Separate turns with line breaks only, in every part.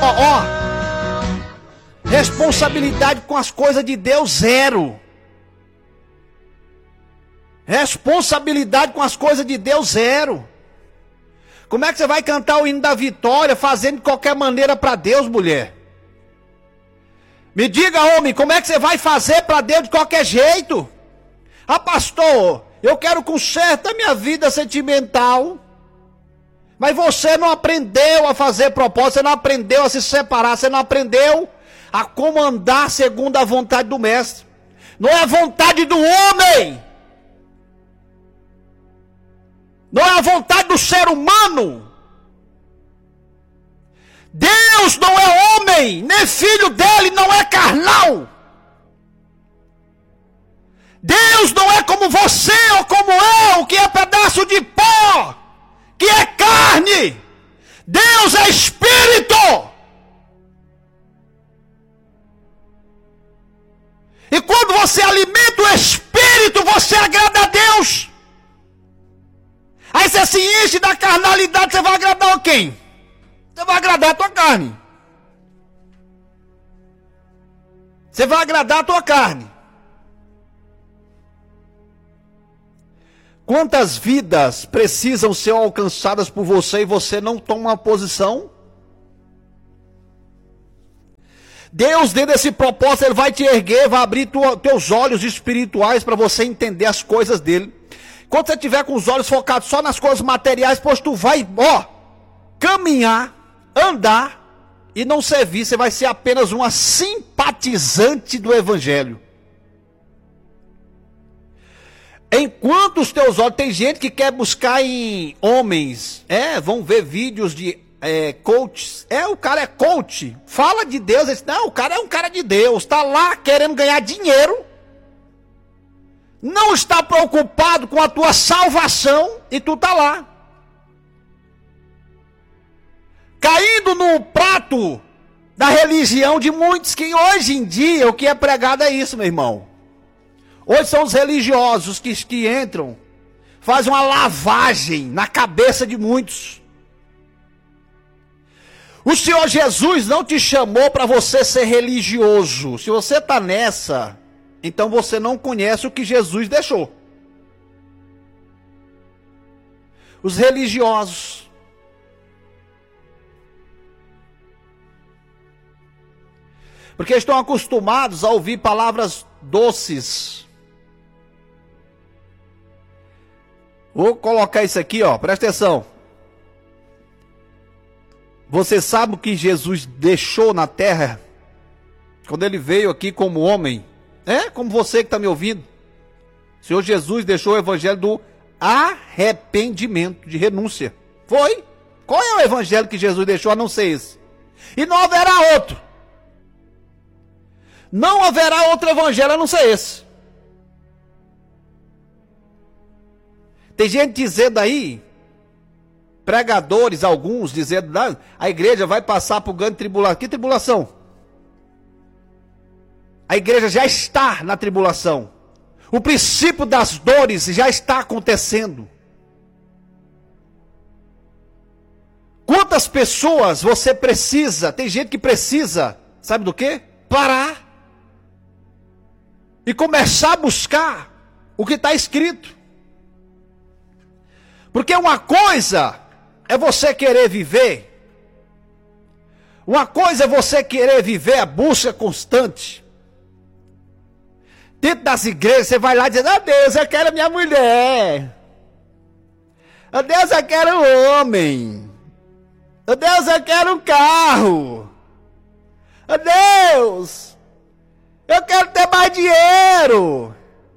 Responsabilidade com as coisas de Deus, zero. Responsabilidade com as coisas de Deus, zero. Como é que você vai cantar o hino da vitória fazendo de qualquer maneira para Deus, mulher? Me diga, homem, como é que você vai fazer para Deus de qualquer jeito? Ah, pastor, eu quero consertar minha vida sentimental. Mas você não aprendeu a fazer propósito, você não aprendeu a se separar, você não aprendeu a comandar segundo a vontade do mestre. Não é a vontade do homem. Não é a vontade do ser humano. Deus não é homem, nem filho dele, não é carnal. Deus não é como você ou como eu, que é pedaço de pó, que é carne. Deus é espírito. E quando você alimenta o espírito, você agrada a Deus. Aí você se enche da carnalidade, você vai agradar a quem? Você vai agradar a tua carne. Você vai agradar a tua carne. Quantas vidas precisam ser alcançadas por você e você não toma uma posição? Deus, dentro desse propósito, Ele vai te erguer, vai abrir teus olhos espirituais para você entender as coisas dele. Quando você estiver com os olhos focados só nas coisas materiais, pois tu vai, caminhar, andar e não servir, você vai ser apenas uma simpatizante do Evangelho. Enquanto os teus olhos, tem gente que quer buscar em homens, vão ver vídeos de coaches, o cara é coach, fala de Deus, diz, não, o cara é um cara de Deus, está lá querendo ganhar dinheiro, não está preocupado com a tua salvação e tu está lá, caindo no prato da religião de muitos, que hoje em dia o que é pregado é isso, meu irmão. Hoje são os religiosos que entram, fazem uma lavagem na cabeça de muitos. O Senhor Jesus não te chamou para você ser religioso. Se você está nessa, então você não conhece o que Jesus deixou. Os religiosos. Porque estão acostumados a ouvir palavras doces. Vou colocar isso aqui, presta atenção. Você sabe o que Jesus deixou na terra? Quando ele veio aqui como homem. Como você que está me ouvindo. O Senhor Jesus deixou o evangelho do arrependimento, de renúncia. Foi. Qual é o evangelho que Jesus deixou a não ser esse? E não haverá outro. Não haverá outro evangelho a não ser esse. Tem gente dizendo aí, pregadores, alguns, dizendo, a igreja vai passar por grande tribulação. Que tribulação? A igreja já está na tribulação. O princípio das dores já está acontecendo. Quantas pessoas você precisa? Tem gente que precisa, sabe do quê? Parar. E começar a buscar o que está escrito. Porque uma coisa é você querer viver. Uma coisa é você querer viver a busca constante. Dentro das igrejas você vai lá dizendo, Deus, eu quero minha mulher. Deus, eu quero um homem. Deus, eu quero um carro. Deus, eu quero ter mais dinheiro.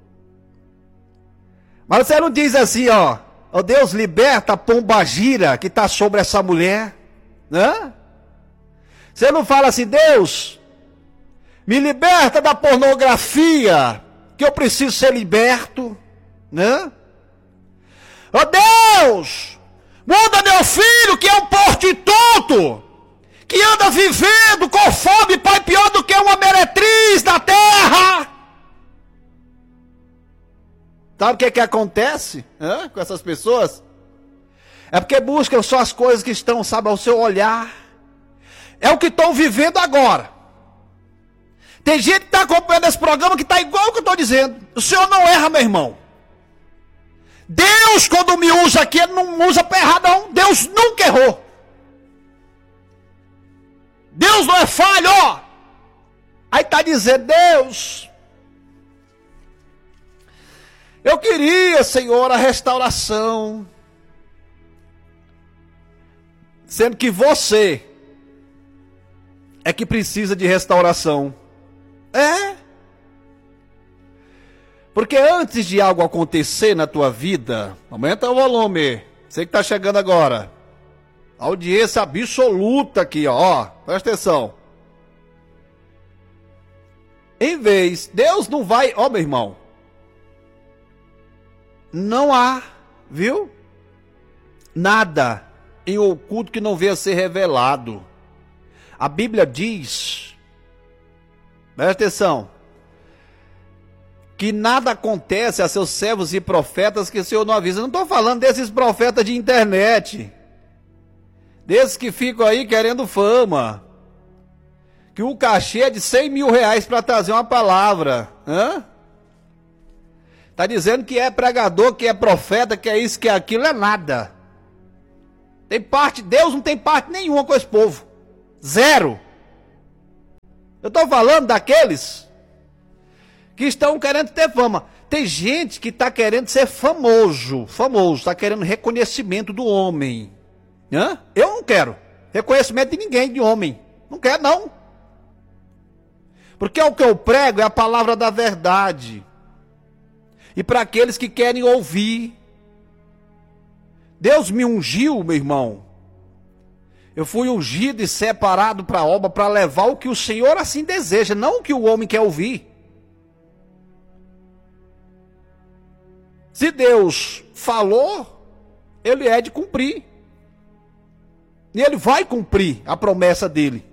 Mas você não diz assim, Deus, liberta a pombagira que está sobre essa mulher. Você não fala assim, Deus, me liberta da pornografia, que eu preciso ser liberto. Deus, muda meu filho, que é um prostituto, que anda vivendo com fome, pai, pior do que uma meretriz da terra. Sabe o que acontece com essas pessoas? É porque buscam só as coisas que estão, sabe, ao seu olhar. É o que estão vivendo agora. Tem gente que está acompanhando esse programa que está igual o que eu estou dizendo. O senhor não erra, meu irmão. Deus, quando me usa aqui, ele não usa para errar, não. Deus nunca errou. Deus não é falho, ó. Aí está dizendo, Deus, eu queria, Senhor, a restauração. Sendo que você é que precisa de restauração. É. Porque antes de algo acontecer na tua vida, aumenta o volume. Você que está chegando agora. Audiência absoluta aqui, ó. Presta atenção. Em vez, Deus não vai, ó meu irmão. Não há, viu? Nada em oculto que não venha a ser revelado. A Bíblia diz, presta atenção, que nada acontece a seus servos e profetas que o Senhor não avisa. Eu não estou falando desses profetas de internet, desses que ficam aí querendo fama, que o cachê é de 100 mil reais para trazer uma palavra. Está dizendo que é pregador, que é profeta, que é isso, que é aquilo, é nada. Tem parte, Deus não tem parte nenhuma com esse povo. Zero. Eu estou falando daqueles que estão querendo ter fama. Tem gente que está querendo ser famoso, está querendo reconhecimento do homem. Eu não quero reconhecimento de ninguém, de homem. Não quero, não. Porque o que eu prego é a palavra da verdade. E para aqueles que querem ouvir. Deus me ungiu, meu irmão. Eu fui ungido e separado para a obra, para levar o que o Senhor assim deseja, não o que o homem quer ouvir. Se Deus falou, Ele é de cumprir. E Ele vai cumprir a promessa dEle.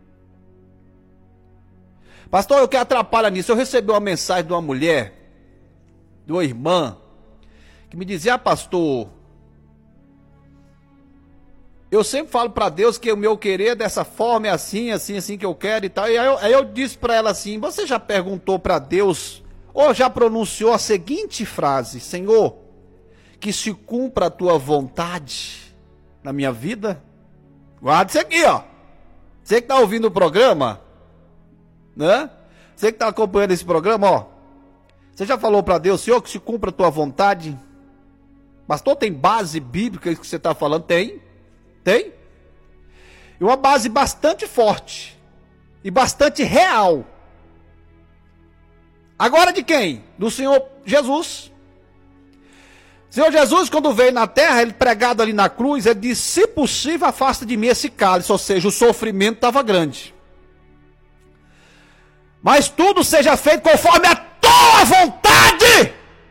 Pastor, eu que atrapalho nisso. Eu recebi uma mensagem de uma mulher, de uma irmã, que me dizia, pastor, eu sempre falo para Deus que o meu querer é dessa forma, é assim, assim, assim que eu quero e tal. E aí eu disse para ela assim, você já perguntou para Deus, ou já pronunciou a seguinte frase, Senhor, que se cumpra a tua vontade na minha vida? Guarda isso aqui, ó. Você que está ouvindo o programa, né? Você que está acompanhando esse programa, ó. Você já falou para Deus, Senhor, que se cumpra a tua vontade? Pastor, tem base bíblica isso que você está falando? Tem. Tem. E uma base bastante forte. E bastante real. Agora de quem? Do Senhor Jesus. Senhor Jesus, quando veio na terra, ele pregado ali na cruz, ele disse, se possível, afasta de mim esse cálice. Ou seja, o sofrimento estava grande. Mas tudo seja feito conforme a tua vontade.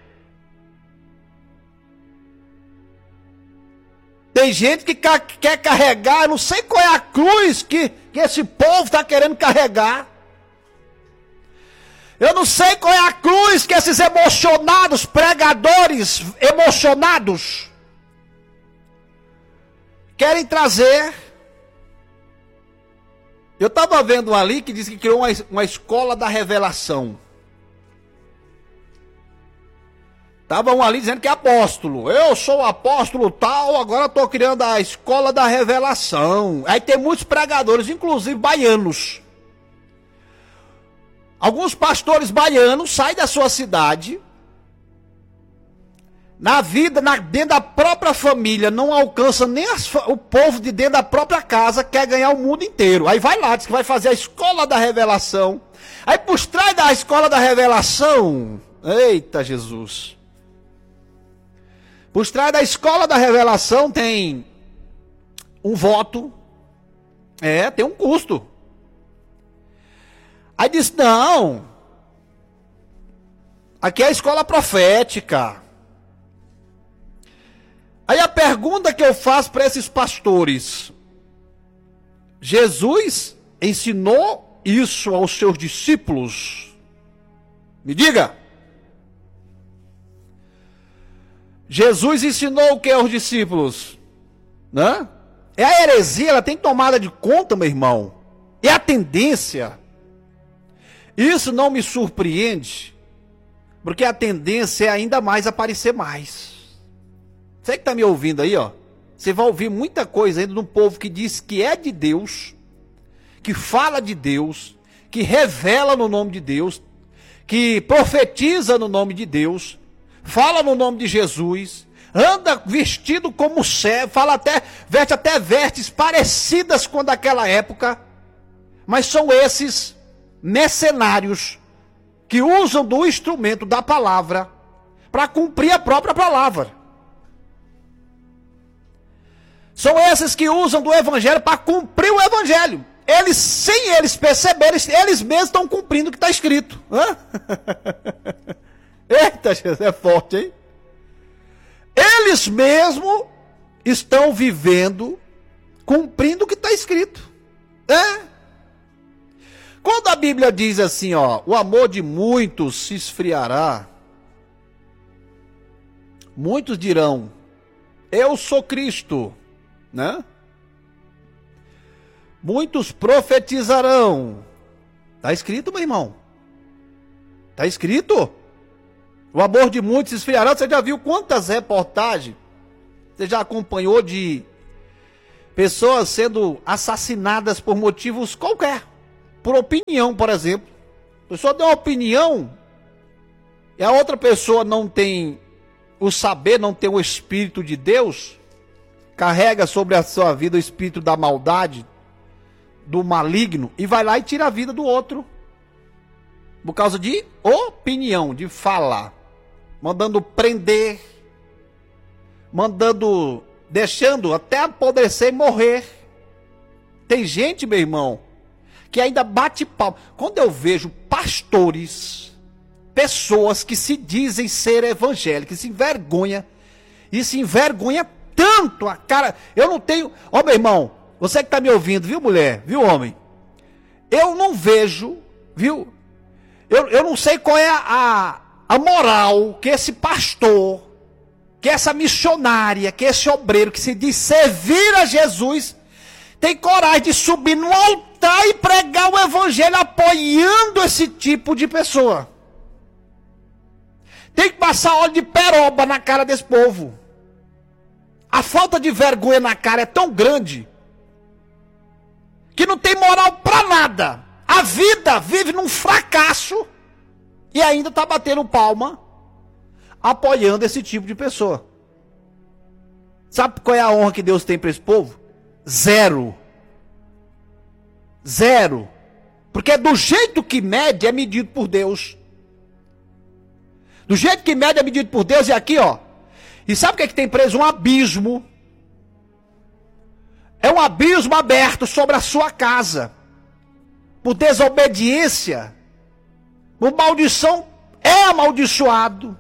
Tem gente que quer carregar, eu não sei qual é a cruz que esse povo está querendo carregar. Eu não sei qual é a cruz que esses emocionados, pregadores emocionados, querem trazer. Eu estava vendo um ali que disse que criou uma escola da revelação. Estava um ali dizendo que é apóstolo. Eu sou apóstolo tal, agora estou criando a escola da revelação. Aí tem muitos pregadores, inclusive baianos. Alguns pastores baianos saem da sua cidade, na vida, dentro da própria família, não alcança nem o povo de dentro da própria casa, quer ganhar o mundo inteiro. Aí vai lá, diz que vai fazer a escola da revelação. Aí por trás da escola da revelação, eita Jesus, por trás da escola da revelação tem um voto, tem um custo. Aí diz, não, aqui é a escola profética. Aí a pergunta que eu faço para esses pastores, Jesus ensinou isso aos seus discípulos? Me diga. Jesus ensinou o que aos discípulos? Né? A heresia, ela tem tomada de conta, meu irmão. É a tendência. Isso não me surpreende, porque a tendência é ainda mais aparecer mais. Você que está me ouvindo aí, ó, você vai ouvir muita coisa ainda de um povo que diz que é de Deus, que fala de Deus, que revela no nome de Deus, que profetiza no nome de Deus, fala no nome de Jesus, anda vestido como servo, veste até vestes parecidas com a daquela época, mas são esses mercenários que usam do instrumento da palavra para cumprir a própria palavra. São esses que usam do evangelho para cumprir o evangelho. Eles, sem eles perceberem, eles mesmos estão cumprindo o que está escrito. Eita, Jesus, é forte, hein? Eles mesmos estão vivendo, cumprindo o que está escrito. Quando a Bíblia diz assim, ó, o amor de muitos se esfriará, muitos dirão, eu sou Cristo, né? Muitos profetizarão. Está escrito, meu irmão? Está escrito? O amor de muitos se esfriará. Você já viu quantas reportagens? Você já acompanhou de pessoas sendo assassinadas por motivos qualquer? Por opinião, por exemplo. A pessoa deu uma opinião e a outra pessoa não tem o saber, não tem o Espírito de Deus, carrega sobre a sua vida o espírito da maldade, do maligno, e vai lá e tira a vida do outro por causa de opinião, de falar, mandando prender, deixando até apodrecer e morrer. Tem gente, meu irmão, que ainda bate palma. Quando eu vejo pastores, pessoas que se dizem ser evangélicos, se envergonha tanto a cara. Eu não tenho, ó, meu irmão, você que está me ouvindo, viu, mulher, viu, homem? Eu não vejo, viu? Eu não sei qual é a moral que esse pastor, que essa missionária, que esse obreiro que se diz servir a Jesus, tem coragem de subir no altar e pregar o evangelho apoiando esse tipo de pessoa. Tem que passar óleo de peroba na cara desse povo. A falta de vergonha na cara é tão grande que não tem moral para nada. A vida vive num fracasso e ainda está batendo palma apoiando esse tipo de pessoa. Sabe qual é a honra que Deus tem para esse povo? Zero. Zero. Porque do jeito que mede é medido por Deus. Do jeito que mede é medido por Deus. E aqui, ó. E sabe o que é que tem preso? Um abismo. É um abismo aberto sobre a sua casa. Por desobediência. Por maldição. É amaldiçoado.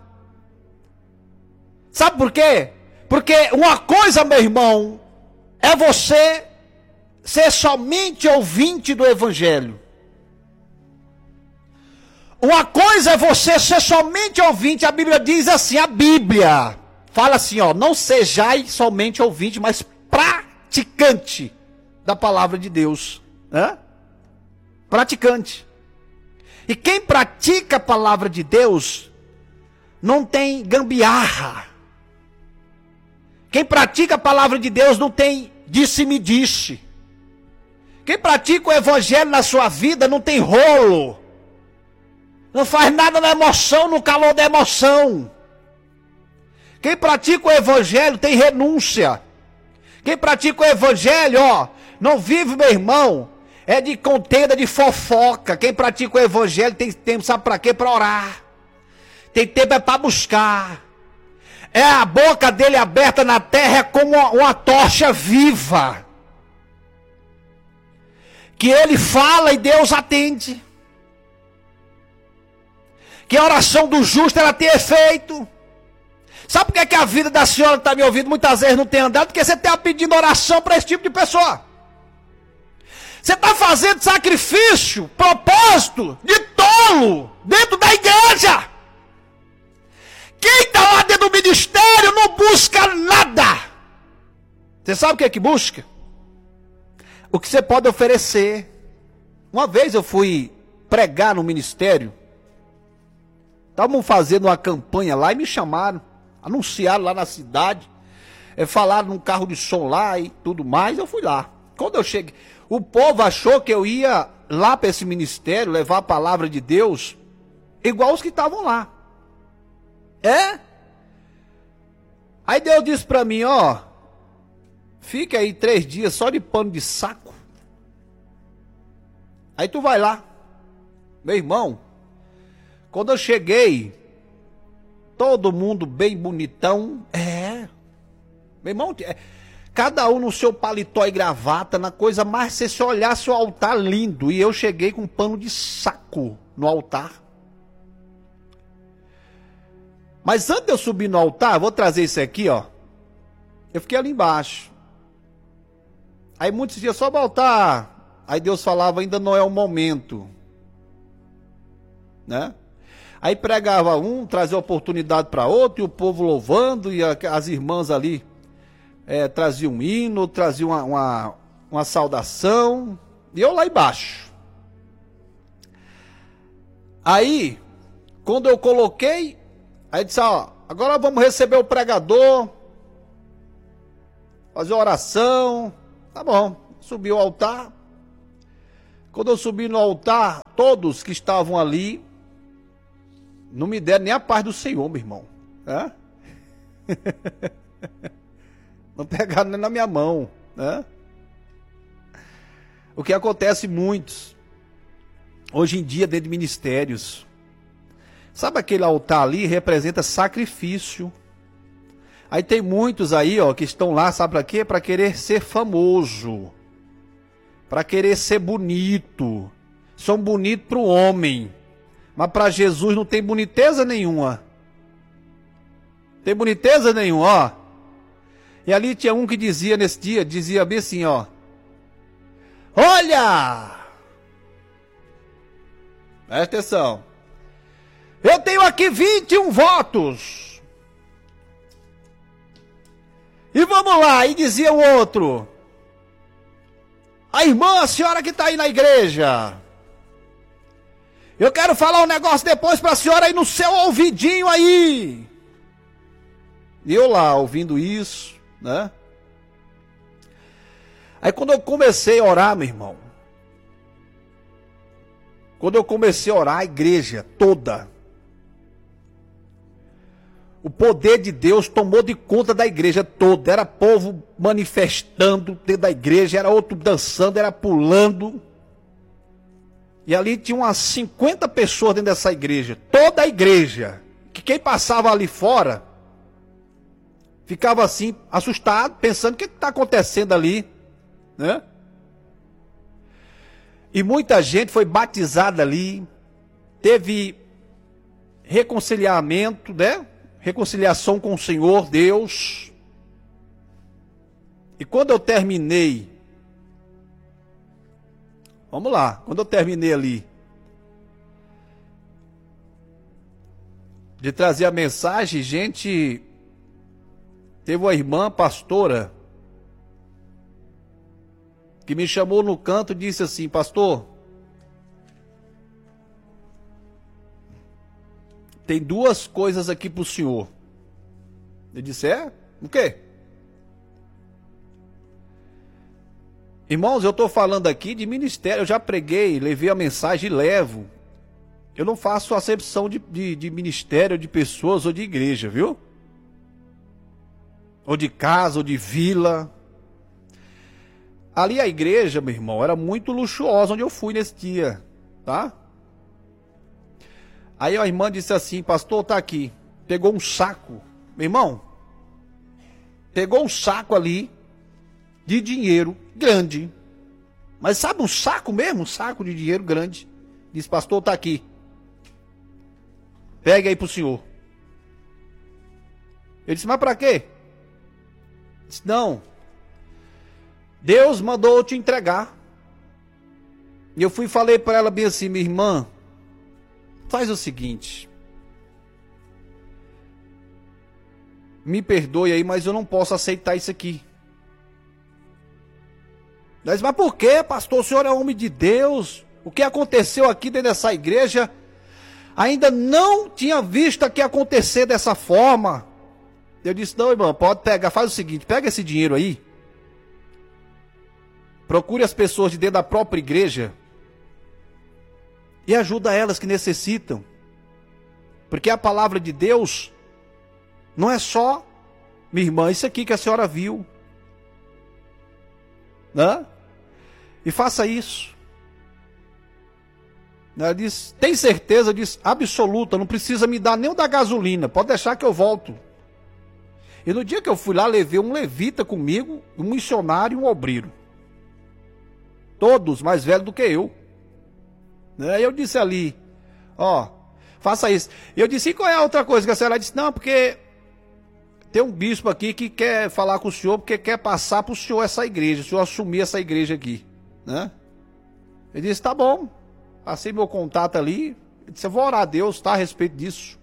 Sabe por quê? Porque uma coisa, meu irmão, é você ser somente ouvinte do evangelho. Uma coisa é você ser somente ouvinte. A Bíblia diz assim, a Bíblia fala assim, ó, não sejais somente ouvinte, mas praticante da palavra de Deus, né? Praticante. E quem pratica a palavra de Deus não tem gambiarra. Quem pratica a palavra de Deus não tem disse-me-disse. Quem pratica o evangelho na sua vida não tem rolo. Não faz nada na emoção, no calor da emoção. Quem pratica o evangelho tem renúncia. Quem pratica o evangelho, ó, não vive, meu irmão, é de contenda, de fofoca. Quem pratica o evangelho tem tempo, sabe para quê? Para orar. Tem tempo é para buscar. É a boca dele aberta na terra, é como uma tocha viva. Que ele fala e Deus atende. Que a oração do justo ela tem efeito. Sabe por que a vida da senhora que está me ouvindo muitas vezes não tem andado? Porque você está pedindo oração para esse tipo de pessoa. Você está fazendo sacrifício, propósito de tolo dentro da igreja. Quem está lá dentro do ministério não busca nada. Você sabe o que é que busca? o que você pode oferecer. Uma vez eu fui pregar no ministério, estavam fazendo uma campanha lá e me chamaram, anunciaram lá na cidade, falaram num carro de som lá e tudo mais, eu fui lá. Quando eu cheguei, o povo achou que eu ia lá para esse ministério levar a palavra de Deus, igual os que estavam lá. Aí Deus disse para mim, ó, fica aí 3 dias só de pano de saco. Aí tu vai lá. Meu irmão, quando eu cheguei, todo mundo bem bonitão. Meu irmão, cada um no seu paletó e gravata, na coisa mais, se você olhasse o altar lindo. E eu cheguei com um pano de saco no altar. Mas antes de eu subir no altar, vou trazer isso aqui, ó. Eu fiquei ali embaixo. Aí muitos dias só altar. Aí Deus falava, ainda não é o momento. Né? Aí pregava um, trazia oportunidade para outro, e o povo louvando, e as irmãs ali traziam um hino, traziam uma saudação, e eu lá embaixo. Aí, quando eu coloquei, aí disse, ó, agora vamos receber o pregador, fazer oração. Tá bom, subi ao altar. Quando eu subi no altar, todos que estavam ali não me deram nem a paz do Senhor, meu irmão. Não pegaram nem na minha mão. O que acontece muitos hoje em dia dentro de ministérios. Sabe aquele altar ali representa sacrifício. Aí tem muitos aí, ó, que estão lá, sabe para quê? Para querer ser famoso. Para querer ser bonito. São bonitos para o homem. Mas para Jesus não tem boniteza nenhuma. Tem boniteza nenhuma, ó. E ali tinha um que dizia nesse dia, dizia bem assim, ó. Olha! Presta atenção. Eu tenho aqui 21 votos. E vamos lá, e dizia o outro. A senhora que está aí na igreja. Eu quero falar um negócio depois para a senhora aí no seu ouvidinho aí. E eu lá, ouvindo isso, né? Aí quando eu comecei a orar, meu irmão. Quando eu comecei a orar, a igreja toda. O poder de Deus tomou de conta da igreja toda. Era povo manifestando dentro da igreja, era outro dançando, era pulando. E ali tinha umas 50 pessoas dentro dessa igreja. Toda a igreja. Que quem passava ali fora ficava assim, assustado, pensando o que está acontecendo ali. Né? E muita gente foi batizada ali. Teve reconciliamento, né? Reconciliação com o Senhor Deus. E quando eu terminei, vamos lá, quando eu terminei ali de trazer a mensagem, gente, teve uma irmã pastora que me chamou no canto e disse assim, pastor, tem 2 coisas aqui para o senhor. Eu disse, o quê? Irmãos, eu estou falando aqui de ministério, eu já preguei, levei a mensagem e levo. Eu não faço acepção de ministério, de pessoas ou de igreja, viu? Ou de casa, ou de vila. Ali a igreja, meu irmão, era muito luxuosa onde eu fui nesse dia, tá? Aí a irmã disse assim, pastor, tá aqui. Pegou um saco, meu irmão. Pegou um saco ali de dinheiro grande. Mas sabe um saco mesmo? Um saco de dinheiro grande. Disse, pastor, tá aqui. Pegue aí pro senhor. Eu disse, mas pra quê? Disse, não. Deus mandou eu te entregar. E eu fui e falei para ela bem assim, minha irmã, faz o seguinte. Me perdoe aí, mas eu não posso aceitar isso aqui. Mas por que, pastor? O senhor é homem de Deus. O que aconteceu aqui dentro dessa igreja, ainda não tinha visto aqui acontecer dessa forma. Eu disse, não, irmão, pode pegar, faz o seguinte, pega esse dinheiro aí. Procure as pessoas de dentro da própria igreja e ajuda elas que necessitam. Porque a palavra de Deus não é só, minha irmã, isso aqui que a senhora viu. Né? E faça isso. Ela disse, tem certeza? Eu disse, absoluta, não precisa me dar nem o da gasolina, pode deixar que eu volto. E no dia que eu fui lá, levei um levita comigo, um missionário e um obreiro. Todos mais velhos do que eu. Aí eu disse ali, ó, faça isso. E eu disse, e qual é a outra coisa que a senhora disse? Não, porque tem um bispo aqui que quer falar com o senhor, porque quer passar para o senhor essa igreja, o senhor assumir essa igreja aqui, né? Eu disse, tá bom. Passei meu contato ali, eu disse, eu vou orar a Deus, tá, a respeito disso.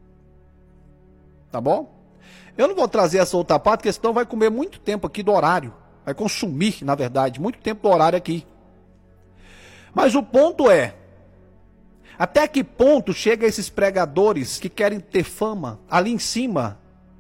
Tá bom? Eu não vou trazer essa outra parte, porque senão vai comer muito tempo aqui do horário. Vai consumir, na verdade, muito tempo do horário aqui. Mas o ponto é, até que ponto chega esses pregadores que querem ter fama? Ali em cima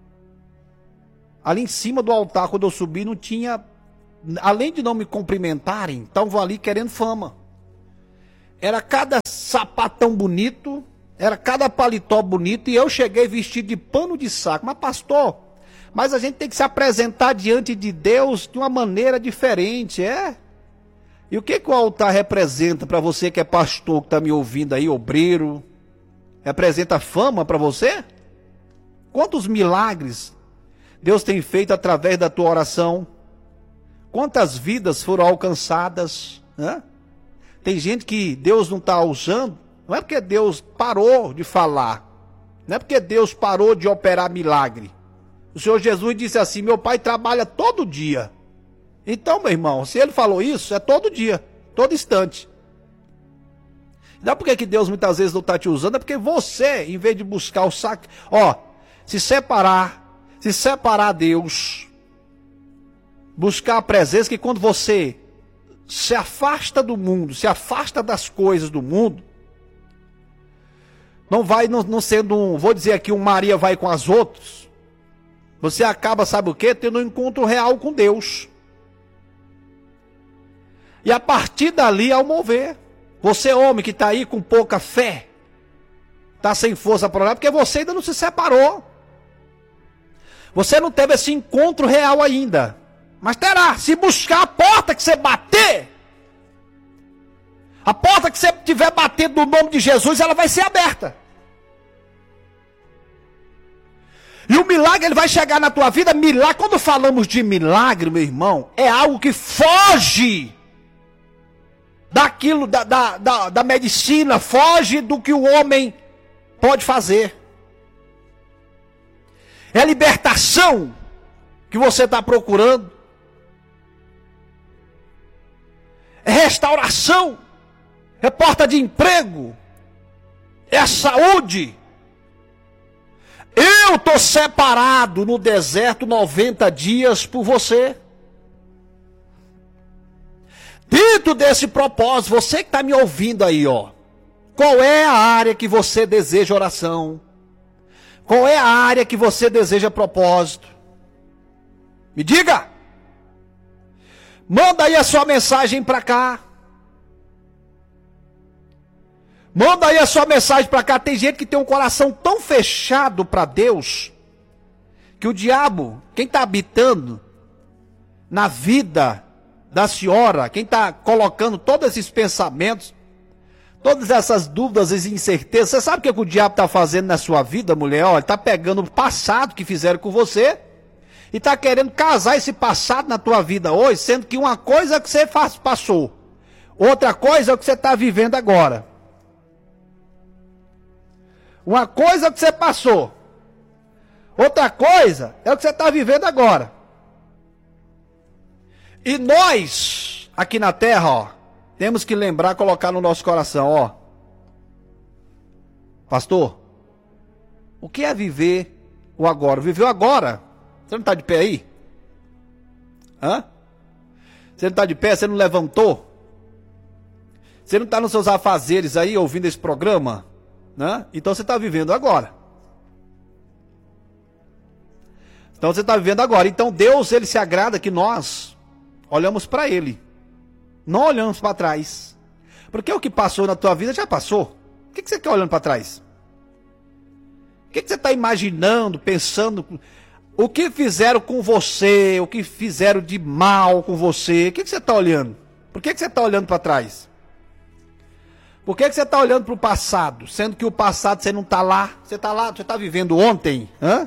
do altar, quando eu subi, não tinha, além de não me cumprimentarem, estavam ali querendo fama. Era cada sapatão bonito, era cada paletó bonito, e eu cheguei vestido de pano de saco. Mas pastor, mas a gente tem que se apresentar diante de Deus de uma maneira diferente, é? E o que o altar representa para você que é pastor, que está me ouvindo aí, obreiro? Representa fama para você? Quantos milagres Deus tem feito através da tua oração? Quantas vidas foram alcançadas? Né? Tem gente que Deus não está usando, não é porque Deus parou de falar, não é porque Deus parou de operar milagre. O Senhor Jesus disse assim, meu pai trabalha todo dia. Então, meu irmão, se ele falou isso, é todo dia, todo instante. Não é porque Deus muitas vezes não está te usando, é porque você, em vez de buscar o saco, se separar a Deus, buscar a presença, que quando você se afasta do mundo, se afasta das coisas do mundo, não sendo vou dizer aqui, um Maria vai com as outras, você acaba, sabe o quê? Tendo um encontro real com Deus. E a partir dali, ao mover, você homem que está aí com pouca fé, está sem força para orar, porque você ainda não se separou. Você não teve esse encontro real ainda. Mas terá, se buscar a porta que você bater, a porta que você estiver batendo no nome de Jesus, ela vai ser aberta. E o milagre, ele vai chegar na tua vida. Milagre, quando falamos de milagre, meu irmão, é algo que foge daquilo, da medicina, foge do que o homem pode fazer. É a libertação que você está procurando. É restauração. É porta de emprego. É a saúde. Eu estou separado no deserto 90 dias por você. Dentro desse propósito, você que está me ouvindo aí, qual é a área que você deseja oração? Qual é a área que você deseja propósito? Me diga. Manda aí a sua mensagem para cá. Manda aí a sua mensagem para cá. Tem gente que tem um coração tão fechado para Deus, que o diabo, quem está habitando na vida da senhora, quem está colocando todos esses pensamentos, todas essas dúvidas e incertezas, você sabe o que o diabo está fazendo na sua vida, mulher? Ele está pegando o passado que fizeram com você e está querendo casar esse passado na tua vida hoje, sendo que uma coisa é o que você passou, outra coisa é o que você está vivendo agora. Uma coisa é o que você passou, outra coisa é o que você está vivendo agora. E nós, aqui na terra, temos que lembrar, colocar no nosso coração, pastor, o que é viver o agora? Viveu agora? Você não está de pé aí? Hã? Você não está de pé? Você não levantou? Você não está nos seus afazeres aí, ouvindo esse programa? Né? Então você está vivendo agora. Então você está vivendo agora. Então Deus, ele se agrada que nós olhamos para ele. Não olhamos para trás. Porque o que passou na tua vida já passou. O que você quer olhando para trás? O que você está imaginando, pensando? O que fizeram com você? O que fizeram de mal com você? O que você está olhando? Por que você está olhando para trás? Por que você está olhando para o passado? Sendo que o passado você não está lá. Você está lá, você está vivendo ontem. Hã?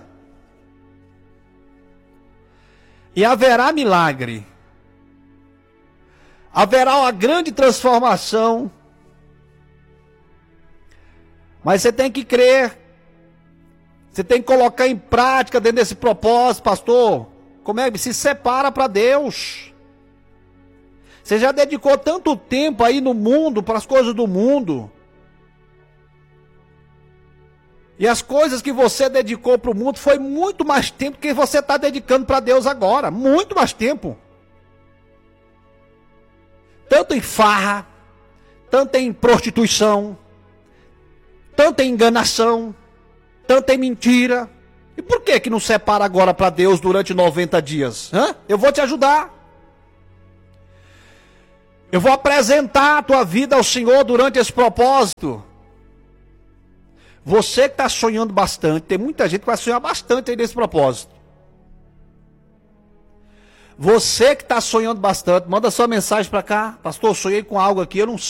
E haverá milagre. Haverá uma grande transformação. Mas você tem que crer. Você tem que colocar em prática dentro desse propósito, pastor. Como é que se separa para Deus? Você já dedicou tanto tempo aí no mundo, para as coisas do mundo. E as coisas que você dedicou para o mundo foi muito mais tempo que você está dedicando para Deus agora. Muito mais tempo. Tanto em farra, tanto em prostituição, tanto em enganação, tanto em mentira. E por que não separa agora para Deus durante 90 dias? Hã? Eu vou te ajudar. Eu vou apresentar a tua vida ao Senhor durante esse propósito. Você que está sonhando bastante, tem muita gente que vai sonhar bastante aí nesse propósito. Você que está sonhando bastante, manda sua mensagem para cá. Pastor, eu sonhei com algo aqui, eu não